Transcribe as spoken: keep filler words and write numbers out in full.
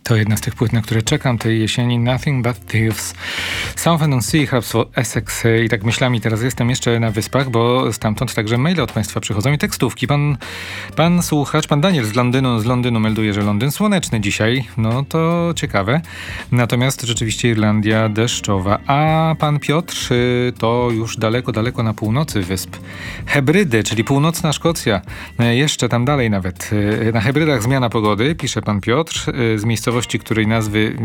To jedna z tych płyt, na które czekam tej jesieni. Nothing But Thieves. Southend-on-Sea, hrabstwo Essex. I tak myślami teraz jestem jeszcze na Wyspach, bo stamtąd także maile od Państwa przychodzą i tekstówki. Pan, pan słuchacz, pan Daniel z Londynu, z Londynu melduje, że Londyn słoneczny dzisiaj. No to ciekawe. Natomiast rzeczywiście Irlandia deszczowa. A pan Piotr to już daleko, daleko na północy Wysp. Hebrydy, czyli północna Szkocja. Jeszcze tam dalej nawet. Na Hebrydach zmiana pogody, pisze pan Piotr, z miejscowości, której nazwy